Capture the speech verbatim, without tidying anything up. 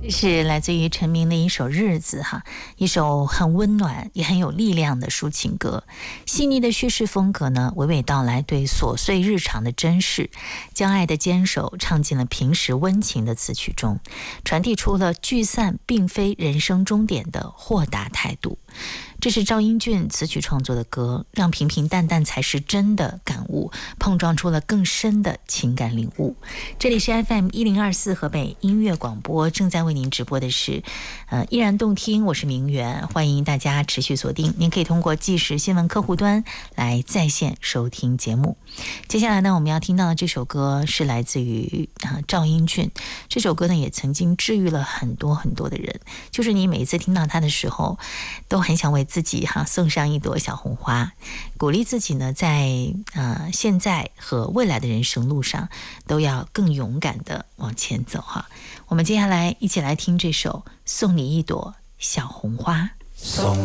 是来自于陈明的一首《日子》哈，一首很温暖也很有力量的抒情歌。细腻的叙事风格呢，娓娓道来对琐碎日常的珍视，将爱的坚守唱进了平时温情的词曲中，传递出了聚散并非人生终点的豁达态度。这是赵英俊词曲创作的歌，让平平淡淡才是真的感悟，碰撞出了更深的情感领悟。这里是 F M 一零二四河北音乐广播，正在为您直播的是呃依然动听，我是明媛，欢迎大家持续锁定。您可以通过即时新闻客户端来在线收听节目。接下来呢，我们要听到的这首歌是来自于、呃、赵英俊。这首歌呢，也曾经治愈了很多很多的人，就是你每一次听到它的时候，都很想为自己哈送上一朵小红花，鼓励自己呢，在呃现在和未来的人生路上，都要更勇敢的往前走哈。我们接下来一起来听这首《送你一朵小红花》。 送